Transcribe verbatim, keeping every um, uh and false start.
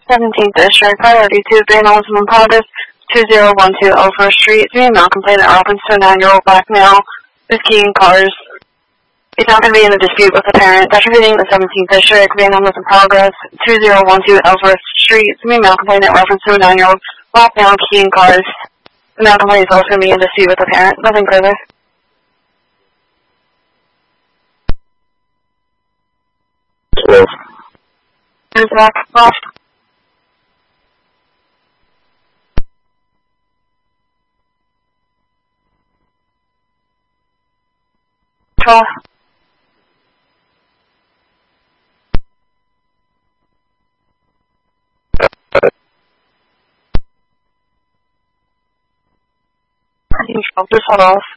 seventeenth District, priority two, Van Olson Progress, two zero one two Elfer Street. Three male complainant reference to a nine-year-old black male with keying cars. He's not going to be in a dispute with the parent. After reading the seventeenth District, Van Olson Progress, two zero one two Elfer Street. Three male complainant reference to a nine-year-old black male with keying cars. The male complainant is also going to be in dispute with the parent. Nothing further. twelve. Who's back? Left. twelve. Just hold off.